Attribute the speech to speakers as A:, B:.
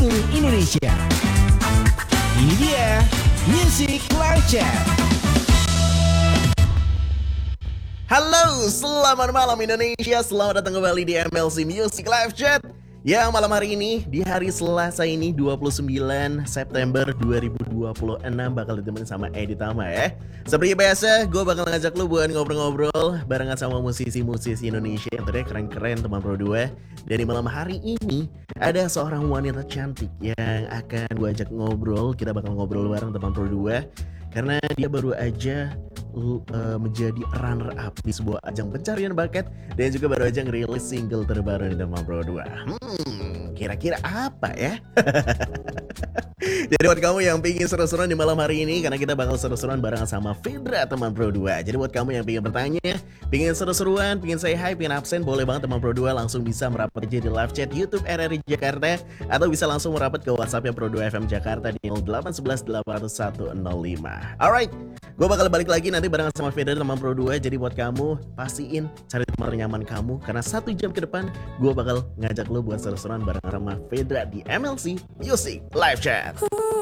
A: seluruh Indonesia. Ini dia Music Live Chat. Halo, selamat malam Indonesia. Selamat datang kembali di MLC Music Live Chat. Yang malam hari ini, di hari Selasa ini 29 September 2026 bakal ditemenin sama Edi Tama ya. Seperti biasa, gue bakal ngajak lu buat ngobrol-ngobrol barengan sama musisi-musisi Indonesia yang ternyata keren-keren teman Pro 2. Dan di malam hari ini, ada seorang wanita cantik yang akan gue ajak ngobrol. Kita bakal ngobrol bareng teman Pro 2 karena dia baru aja menjadi runner up di sebuah ajang pencarian bakat dan juga baru aja ngerilis single terbaru di Teman Pro 2. Kira-kira apa ya? Jadi buat kamu yang pingin seru-seruan di malam hari ini, karena kita bakal seru-seruan barengan sama Fedra Teman Pro 2. Jadi buat kamu yang pingin bertanya, pingin seru-seruan, pingin say hi, pingin absen, boleh banget Teman Pro 2 langsung bisa merapat aja di live chat YouTube RRI Jakarta, atau bisa langsung merapat ke WhatsApp-nya Pro 2 FM Jakarta di 0811 801 105. Alright, gue bakal balik lagi nanti barengan sama Fedra Teman Pro 2. Jadi buat kamu, pastiin cari tempat nyaman kamu, karena 1 jam ke depan gue bakal ngajak lo buat seru-seruan bareng sama Fedra di MLC Music Live Chat.